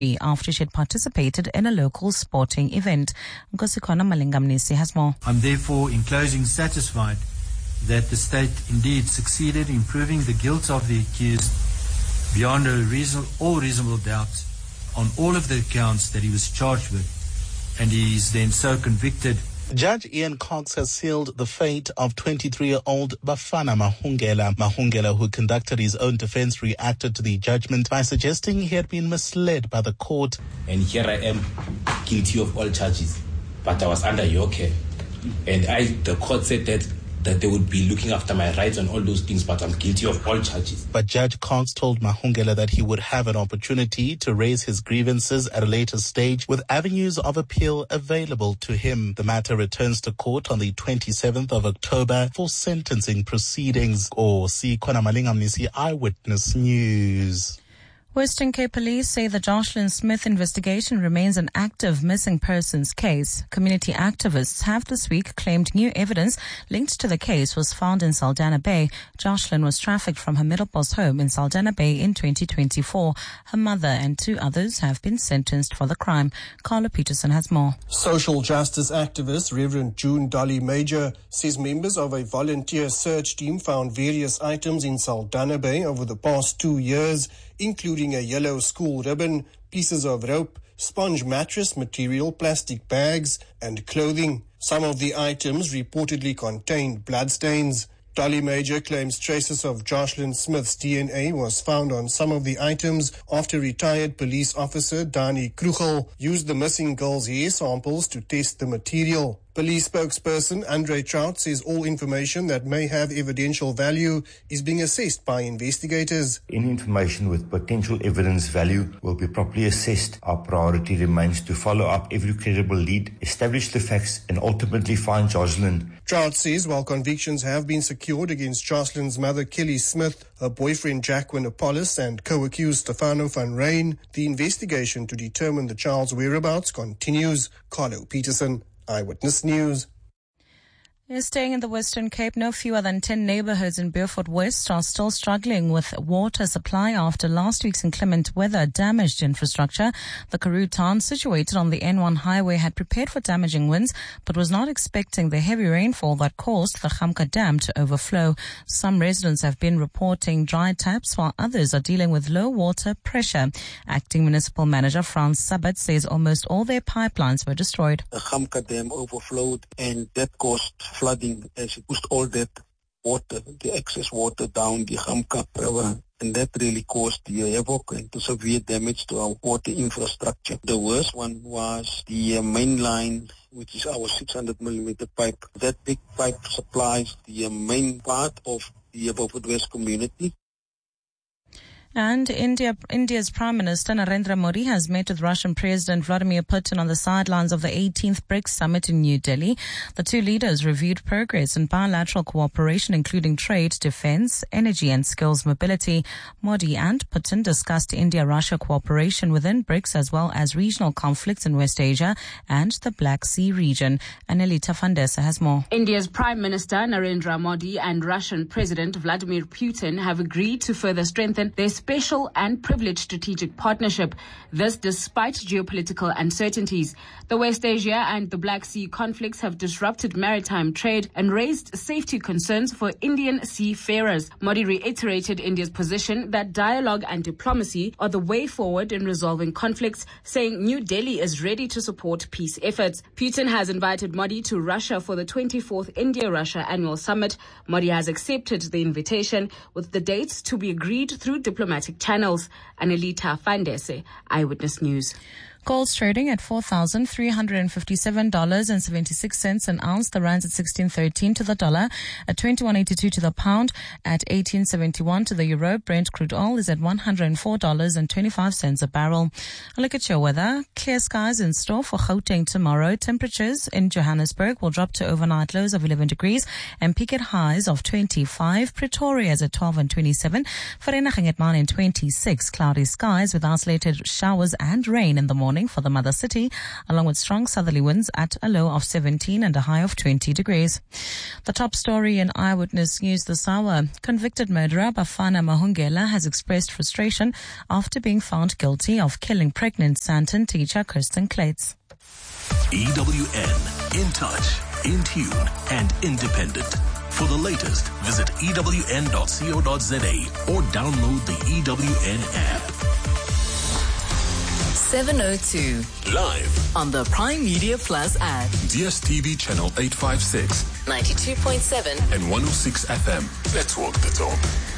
after she had participated in a local sporting event. Nkosikona Malingamnisi has more. I'm therefore, in closing, satisfied that the state indeed succeeded in proving the guilt of the accused beyond all reasonable doubt on all of the accounts that he was charged with, and he is then so convicted. Judge Ian Cox has sealed the fate of 23-year-old Bafana Mahungela. Mahungela, who conducted his own defense, reacted to the judgment by suggesting he had been misled by the court. And here I am, guilty of all charges, but I was under your care. And the court said that they would be looking after my rights and all those things, but I'm guilty of all charges. But Judge Cox told Mahungela that he would have an opportunity to raise his grievances at a later stage with avenues of appeal available to him. The matter returns to court on the 27th of October for sentencing proceedings. Kona Malingamnisi, Eyewitness News. Western Cape Police say the Jocelyn Smith investigation remains an active missing persons case. Community activists have this week claimed new evidence linked to the case was found in Saldanha Bay. Jocelyn was trafficked from her Middelpos home in Saldanha Bay in 2024. Her mother and 2 others have been sentenced for the crime. Carla Peterson has more. Social justice activist Reverend June Dolly Major says members of a volunteer search team found various items in Saldanha Bay over the past 2 years, including a yellow school ribbon, pieces of rope, sponge mattress material, plastic bags, and clothing. Some of the items reportedly contained bloodstains. Dolly Major claims traces of Jocelyn Smith's DNA was found on some of the items after retired police officer Dani Krugel used the missing girl's hair samples to test the material. Police spokesperson Andre Trout says all information that may have evidential value is being assessed by investigators. Any information with potential evidence value will be properly assessed. Our priority remains to follow up every credible lead, establish the facts, and ultimately find Jocelyn. Trout says while convictions have been secured against Jocelyn's mother Kelly Smith, her boyfriend Jack Winapollis, and co-accused Stefano van Rijn, the investigation to determine the child's whereabouts continues. Carlo Peterson, Eyewitness News. Staying in the Western Cape, no fewer than 10 neighborhoods in Beaufort West are still struggling with water supply after last week's inclement weather damaged infrastructure. The Karoo town, situated on the N1 highway, had prepared for damaging winds but was not expecting the heavy rainfall that caused the Gamka Dam to overflow. Some residents have been reporting dry taps while others are dealing with low water pressure. Acting Municipal Manager Frans Sabat says almost all their pipelines were destroyed. The Gamka Dam overflowed and that caused flooding as it pushed all that water, the excess water down the Gamka River, and that really caused the havoc and severe damage to our water infrastructure. The worst one was the main line, which is our 600 millimeter pipe. That big pipe supplies the main part of the Beaufort West community. And India's Prime Minister Narendra Modi has met with Russian President Vladimir Putin on the sidelines of the 18th BRICS summit in New Delhi. The two leaders reviewed progress in bilateral cooperation, including trade, defense, energy and skills mobility. Modi and Putin discussed India-Russia cooperation within BRICS as well as regional conflicts in West Asia and the Black Sea region. Anelita Fandesa has more. India's Prime Minister Narendra Modi and Russian President Vladimir Putin have agreed to further strengthen their special and privileged strategic partnership. This despite geopolitical uncertainties. The West Asia and the Black Sea conflicts have disrupted maritime trade and raised safety concerns for Indian seafarers. Modi reiterated India's position that dialogue and diplomacy are the way forward in resolving conflicts, saying New Delhi is ready to support peace efforts. Putin has invited Modi to Russia for the 24th India-Russia annual summit. Modi has accepted the invitation, with the dates to be agreed through diplomatic channels. Anelita Fandese, Eyewitness News. Gold's trading at $4,357.76 an ounce. The rand's at 16.13 to the dollar, at 21.82 to the pound, at 18.71 to the euro. Brent crude oil is at $104.25 a barrel. A look at your weather. Clear skies in store for Gauteng tomorrow. Temperatures in Johannesburg will drop to overnight lows of 11 degrees and peak at highs of 25. Pretoria is at 12 and 27. Vereeniging at 9 and 26. Cloudy skies with isolated showers and rain in the morning. morning for the mother city, along with strong southerly winds at a low of 17 and a high of 20 degrees. The top story in Eyewitness News this hour. Convicted murderer Bafana Mahungela has expressed frustration after being found guilty of killing pregnant Sandton teacher Kirsten Clates. EWN, in touch, in tune, and independent. For the latest, visit ewn.co.za or download the EWN app. 7:02 Live on the Prime Media Plus app. DSTV channel 856, 92.7 and 106 FM. Let's walk the talk.